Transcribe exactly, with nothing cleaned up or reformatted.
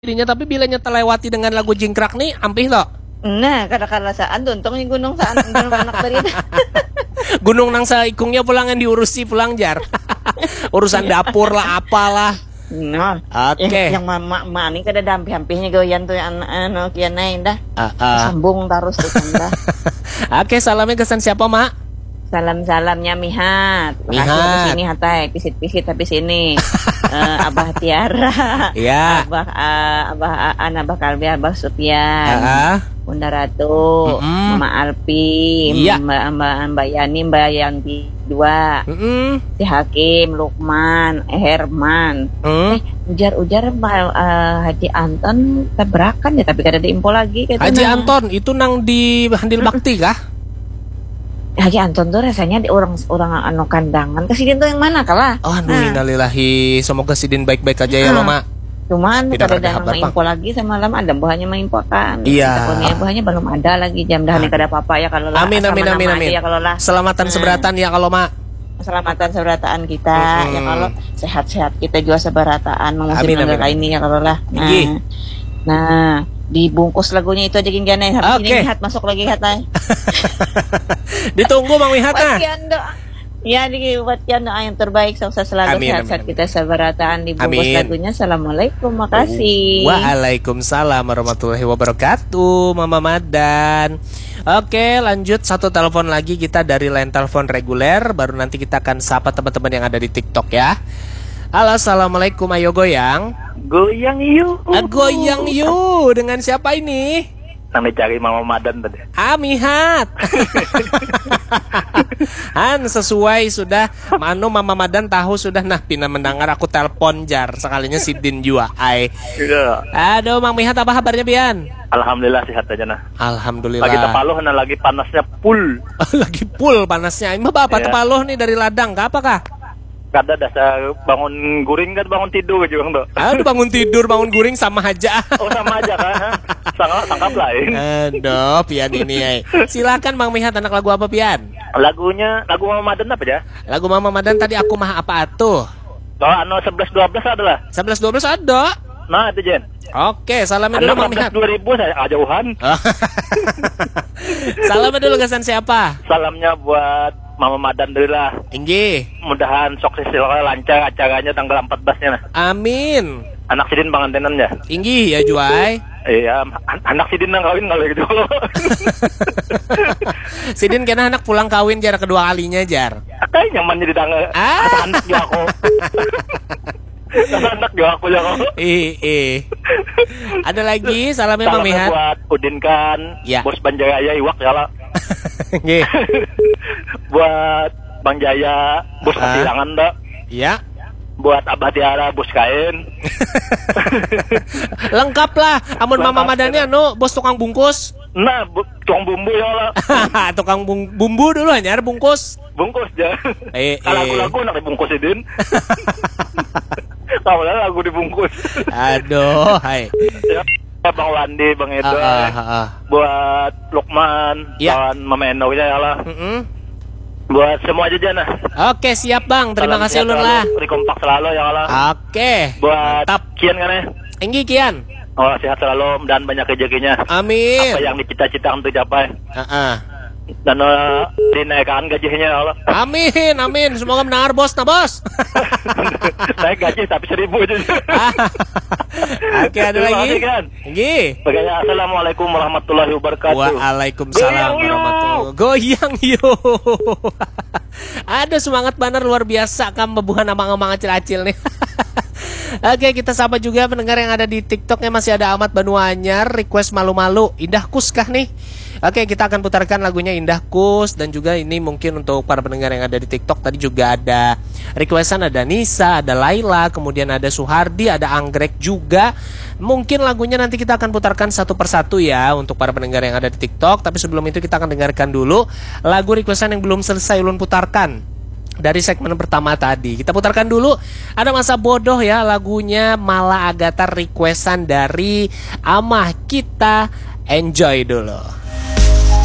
dirinya, tapi bilanya terlewati dengan lagu jingkrak nih, ampih lo. Nah, kadang-kadang saan tuntong yang gunung saan gunung anak berita. Gunung nang sa ikungnya pulang yang diurusi pulang jar. Urusan dapur lah apalah. Nah, Oke. okay. Yang mama mama ini kada dampi-hampihnya goyan tuh yang anu kian naik dah. Uh, uh. Sambung terus tuh dah. Oke, salamnya kesan siapa, Mak? Salam-salamnya Mihat. Mihat. Makasih habis ini hatai pisit-pisit habis ini. uh, Abah Tiara. Iya. Abah uh, Abah Aan, Abah Kalbi, Abah Supian. Uh-uh. Bunda Ratu, Mm-mm. Mama Alpi, Iya. Mbak Mbak Mbak Yani, Mbak Yanti dua, Mm-mm. si Hakim, Lukman, Herman. Mm. Eh, ujar-ujar Mbak uh, Haji Anton tabrakan ya, tapi kada ada info lagi. Haji nah. Anton itu nang di Handil Bakti kah? Haji Anton tuh rasanya di orang orang anu kandangan. Kesidin tuh yang mana kalah? Oh, nah. Innalillahi, semoga Sidin baik-baik aja ya, Nah. Mama. Cuman Tidak kada ada ada kabar, info lagi sama malam ada buahnya menginfokan. Iya. Takutnya buahnya belum ada lagi jam dah kada apa-apa ya kalau lah. Amin amin amin amin. Ya kalau lah. Selamatan Hmm. seberatan ya kalau Mak. Keselamatan seberataan kita Hmm. ya kalau sehat-sehat kita juga seberataan mengusir Amin, amin, negara amin. ini ya kalau lah. Nah, Tinggi. nah dibungkus lagunya itu aja gini habis Oke. ini lihat masuk lagi katanya. Ditunggu Mang Wihat nah. Buatkan doa. Ya, dibuatkan doa yang terbaik, sukses selalu, Amin, sehat-sehat amin, kita seberataan dibungkus Amin. lagunya. Assalamualaikum, makasih. Waalaikumsalam warahmatullahi wabarakatuh, Mama Madan. Oke, lanjut satu telepon lagi kita dari line telepon reguler. Baru nanti kita akan sapa teman-teman yang ada di TikTok ya. Halo, assalamualaikum, ayo goyang. Goyang yuk. Ah, goyang yuk. Dengan siapa ini? Nang dicari Mama Madan tadi. Ah, Mihat. Han, sesuai sudah. Mano Mama Madan tahu sudah. Nah, pina mendengar aku telepon jar. Sekalinya Sidin jua. Ai. Iya. Aduh, Mang Mihat apa kabarnya Pian? Alhamdulillah sehat aja nah. Alhamdulillah. Lagi tepaloh nah lagi panasnya full. Lagi full panasnya. Ini bapak Iya. tepaloh nih dari ladang. Kah apakah? Kada dasar bangun guring kan bangun tidur aja bang. Aduh, bangun tidur, bangun guring sama aja. Oh sama aja kan. Sangat sangkap lain. Aduh, Pian ini ya. Silakan Mang Mihat, anak lagu apa Pian? Lagunya lagu Mama Madan apa ya? Lagu Mama Madan tadi aku mah apa atuh? Oh anu sebelas dua belas adalah. sebelas dua belas ada. Nah itu Jen. Oke, salamin dulu Mang Mihat. dua ribu saya jauhan. Salamin dulu kesan siapa? Salamnya buat Mama Madan dulu lah. Inggi. Mudahan sukses lancar acaranya tanggal empat belasnya nah. Amin. Anak Sidin pangantenan ya. Inggi ya Juai. Iya, an- anak Sidin nang kawin kalau gitu. Sidin kena anak pulang kawin jar kedua kalinya jar. Kayak nyaman jadi tangga. Ah. Ada anak juga aku. Ada anak juga aku ya kok. Eh eh. Ada lagi salamnya Mang Salamnya Mihat. buat Udin kan, Ya. Bos Banjaya Iwak ya lah. Nggih. Buat Bang Jaya, Bos Ah. Kasirangan dah. Ya. Buat Abah Tiara, Bos Kain. Lengkap lah. Amun Mama Madannya anu bos tukang bungkus. Nah, bu- tukang bumbu ya lah. Tukang bung- bumbu dulu hanya bungkus. Bungkus aja. Eh, Kalau eh. lagu-lagu nak dibungkus Idin. Kalau lagu dibungkus. Aduh, hai. Ya, Bang Wandi, Bang Edo. Ah, ah, ah. Buat Lukman, Ya. dan Mama Eno ya lah. Mm-mm. Buat semua aja Jana. Oke, siap Bang. Terima Salam kasih sehat ulun selalu, lah. Dikompak selalu ya Allah. Oke. Buat Mantap. Kian kan ya. Enggi Kian. Oh sehat selalu dan banyak rezekinya. Amin. Apa yang dicita-citakan untuk capai. Heeh. Dan uh, dinaikkan gajinya ya Allah. Amin, amin. Semoga mendengar bos, nah bos. Naik gaji tapi seribu aja. Oke, ada Terima lagi? kasih, kan? Enggi. Bagaimana assalamualaikum warahmatullahi wabarakatuh. Waalaikumsalam Goyang yuk. warahmatullahi. Goyang yuk. Ada semangat banget luar biasa kam bebuhan amang-amang acil-acil nih. Oke, kita sapa juga pendengar yang ada di TikToknya. Masih ada Ahmad Banu Anyar, request malu-malu. Indah Kus kah nih? Oke, kita akan putarkan lagunya Indah Kus. Dan juga ini mungkin untuk para pendengar yang ada di TikTok. Tadi juga ada requestan, ada Nisa, ada Laila, kemudian ada Suhardi, ada Anggrek juga. Mungkin lagunya nanti kita akan putarkan satu persatu ya untuk para pendengar yang ada di TikTok. Tapi sebelum itu kita akan dengarkan dulu lagu requestan yang belum selesai ulun putarkan dari segmen pertama tadi. Kita putarkan dulu. Ada Masa Bodoh ya, lagunya Mala Agatha, requestan dari Amah. Kita enjoy dulu.